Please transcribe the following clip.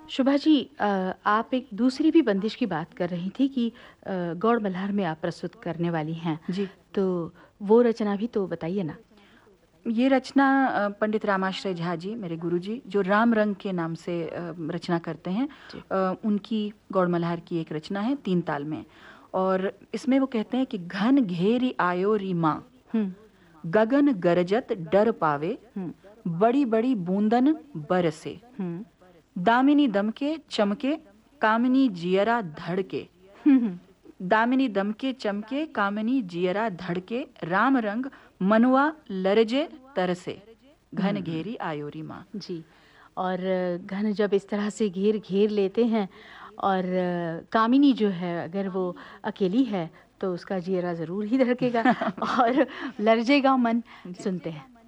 शुभा जी, आप एक दूसरी भी बंदिश की बात कर रही थी कि गौड़ मल्हार में आप प्रस्तुत करने वाली हैं। जी। तो वो रचना भी तो बताइए ना। ये रचना पंडित रामाश्रय झा जी, मेरे गुरुजी, जो राम रंग के नाम से रचना करते हैं, जी। उनकी गौड़ मल्हार की एक रचना है 3 ताल में। और इसमें वो कहते हैं कि घन घेरी आयो री माँ, हुँ, गगन गरजत डर पावे, हुँ, बड़ी बड़ी बूंदन बरसे, हुँ, दामिनी दमके चमके, कामिनी जियरा धड़के। हुँ, हुँ, दामिनी दमके चमके, कामिनी जियरा धड़के, राम रंग मनुआ लरजे तरसे, घन हुँ, घेरी आयोरी माँ। जी। और घन जब इस तरह से घेर लेते हैं और कामिनी जो है अगर वो अकेली है तो उसका जियरा ज़रूर ही धड़केगा और लरज़ेगा मन। जी। सुनते हैं।